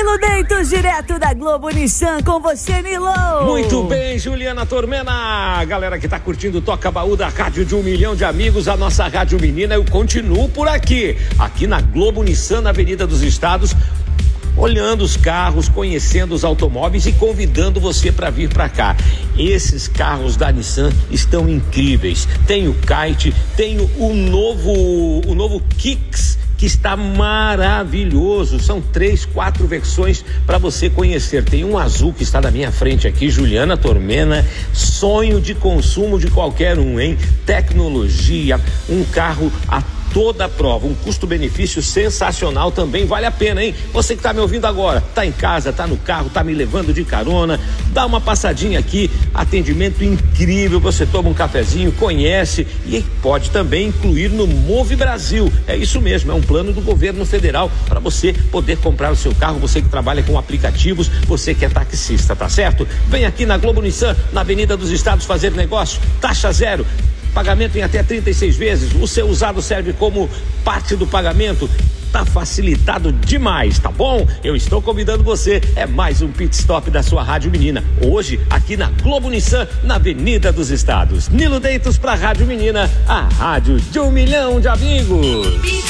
Nilo Deitos, direto da Globo Nissan, com você, Nilo. Muito bem, Juliana Tormena. Galera que tá curtindo o Toca Baú da Rádio de 1 milhão de amigos, a nossa Rádio Menina, eu continuo por aqui na Globo Nissan, na Avenida dos Estados, olhando os carros, conhecendo os automóveis e convidando você para vir para cá. Esses carros da Nissan estão incríveis. Tem o Kite, tem o novo Kicks, que está maravilhoso. São 3, 4 versões para você conhecer. Tem um azul que está na minha frente aqui, Juliana Tormena, sonho de consumo de qualquer um, hein? Tecnologia, um carro a toda prova, um custo-benefício sensacional também, vale a pena, hein? Você que tá me ouvindo agora, tá em casa, tá no carro, tá me levando de carona, dá uma passadinha aqui, atendimento incrível, você toma um cafezinho, conhece e pode também incluir no Move Brasil. É isso mesmo, é um plano do governo federal para você poder comprar o seu carro, você que trabalha com aplicativos, você que é taxista, tá certo? Vem aqui na Globo Nissan, na Avenida dos Estados, fazer negócio, taxa zero, pagamento em até 36 vezes, o seu usado serve como parte do pagamento, tá facilitado demais, tá bom? Eu estou convidando você, é mais um pit stop da sua Rádio Menina, hoje aqui na Globo Nissan, na Avenida dos Estados. Nilo Deitos pra Rádio Menina, a rádio de 1 milhão de amigos.